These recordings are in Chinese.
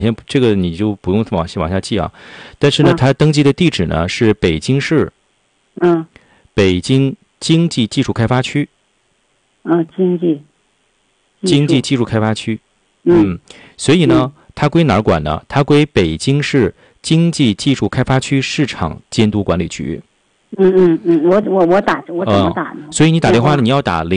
先这个你就不用往下记啊。但是呢，他登记的地址呢是北京市，北京经济技术开发区。经济技术开发区。所以呢，它归哪儿管呢？它归北京市经济技术开发区市场监督管理局。 我怎么打呢？ 所以你打电话呢，你要打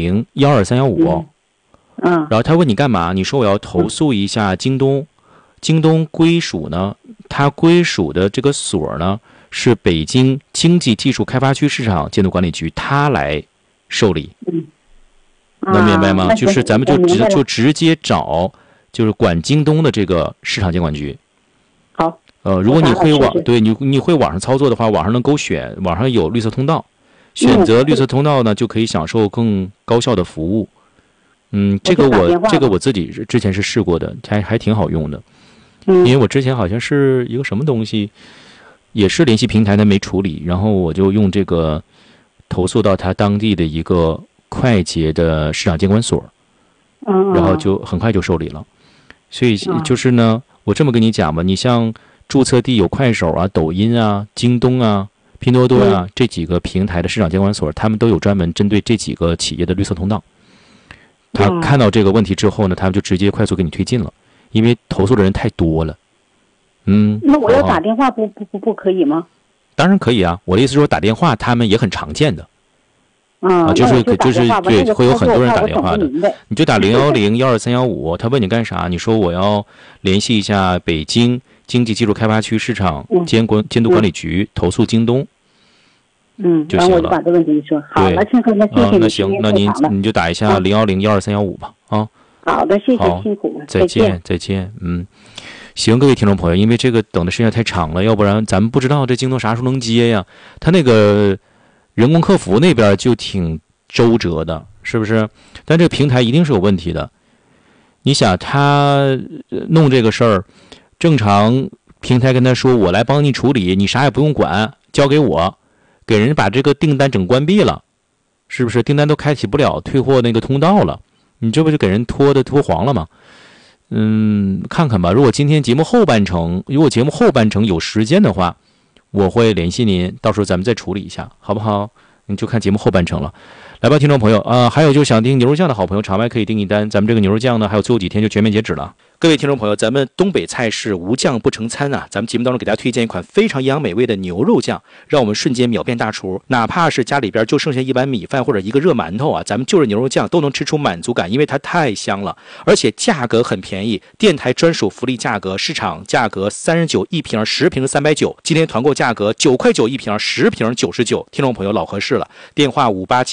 010-12315。然后他问你干嘛？你说我要投诉一下京东。京东归属呢，它归属的这个所呢是北京经济技术开发区市场监督管理局，它来受理。能明白吗？就是咱们就直接找就是管京东的这个市场监管局。 好。 如果你会你会网上操作的话，网上能勾选，网上有绿色通道，选择绿色通道呢，就可以享受更高效的服务。这个我自己之前是试过的，还挺好用的。因为我之前好像是一个什么东西，也是联系平台它没处理，然后我就用这个投诉到他当地的一个快捷的市场监管所，然后就很快就受理了。所以就是呢，我这么跟你讲吧，你像注册地有快手啊、抖音啊、京东啊、拼多多啊这几个平台的市场监管所，他们都有专门针对这几个企业的绿色通道。他看到这个问题之后呢，他们就直接快速给你推进了，因为投诉的人太多了。 那我要打电话不可以吗？ 当然可以啊，我的意思是说打电话他们也很常见的。就是对，会有很多人打电话的。你就打010-12315，他问你干啥？你说我要联系一下北京经济技术开发区市场监督管理局，投诉京东。就行了。 我就把这问题说好了，庆哥，那谢谢你。 那行，那你就打一下010-12315吧。 好的，谢谢，辛苦了， 再见。行，各位听众朋友，因为这个等的时间太长了，要不然咱们不知道这京东啥时候能接呀？他那个人工客服那边就挺周折的，是不是？但这个平台一定是有问题的。你想他弄这个事儿，正常平台跟他说我来帮你处理，你啥也不用管，交给我，给人把这个订单整关闭了，是不是？订单都开启不了退货那个通道了，你这不就给人拖黄了吗？看看吧，如果今天节目后半程有时间的话，我会联系您，到时候咱们再处理一下，好不好？你就看节目后半程了。来吧，听众朋友还有就想订牛肉酱的好朋友，场外可以订一单。咱们这个牛肉酱呢，还有最后几天就全面截止了。各位听众朋友，咱们东北菜式无酱不成餐啊！咱们节目当中给大家推荐一款非常营养美味的牛肉酱，让我们瞬间秒变大厨。哪怕是家里边就剩下一碗米饭或者一个热馒头啊，咱们就是牛肉酱都能吃出满足感，因为它太香了，而且价格很便宜，电台专属福利价格，市场价格39一瓶，10瓶390，今天团购价格9块9一瓶，10瓶99。听众朋友老合适了，电话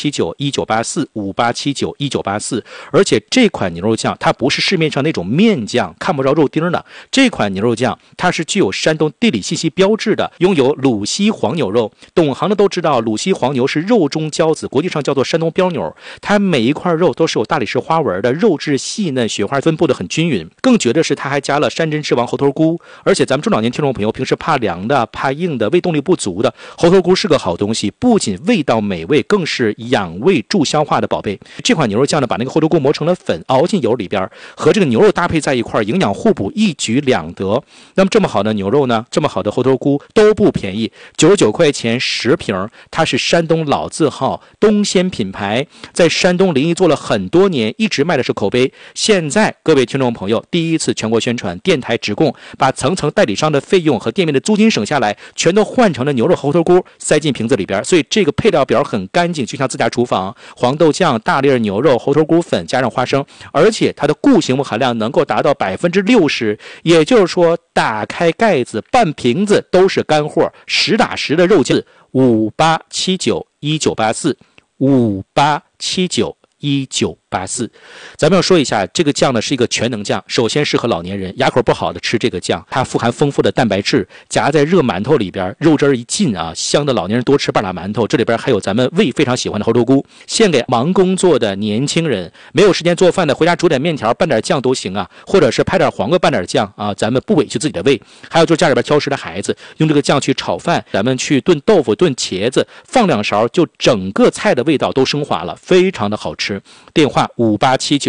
58791984，58791984。而且这款牛肉酱它不是市面上那种面酱看不着肉丁的，这款牛肉酱它是具有山东地理信息标志的，拥有鲁西黄牛肉。懂行的都知道，鲁西黄牛是肉中骄子，国际上叫做山东标牛。它每一块肉都是有大理石花纹的，肉质细嫩，雪花分布的很均匀。更绝的是，它还加了山珍之王猴头菇。而且咱们中老年听众朋友平时怕凉的、怕硬的、胃动力不足的，猴头菇是个好东西，不仅味道美味，更是养胃助消化的宝贝。这款牛肉酱呢，把那个猴头菇磨成了粉，熬进油里边，和这个牛肉搭配在一块，营养互补，一举两得。那么这么好的牛肉呢，这么好的猴头菇都不便宜，99块钱10瓶。它是山东老字号东鲜品牌，在山东临沂做了很多年，一直卖的是口碑。现在各位听众朋友第一次全国宣传，电台直供，把层层代理商的费用和店面的租金省下来，全都换成了牛肉猴头菇塞进瓶子里边。所以这个配料表很干净，就像自家厨房，黄豆酱、大粒牛肉、猴头菇粉加上花生，而且它的固形物含量能够达到60%，也就是说打开盖子半瓶子都是干货，实打实的肉酱。58791984，58791984。咱们要说一下，这个酱呢是一个全能酱，首先适合老年人，牙口不好的吃这个酱，它富含丰富的蛋白质，夹在热馒头里边，肉汁一进啊，香的老年人多吃半拉馒头。这里边还有咱们胃非常喜欢的猴头菇，献给忙工作的年轻人，没有时间做饭的，回家煮点面条拌点酱都行啊，或者是拍点黄瓜拌点酱啊，咱们不委屈自己的胃。还有就是家里边挑食的孩子，用这个酱去炒饭，咱们去炖豆腐、炖茄子，放2勺，就整个菜的味道都升华了，非常的好吃。电话5879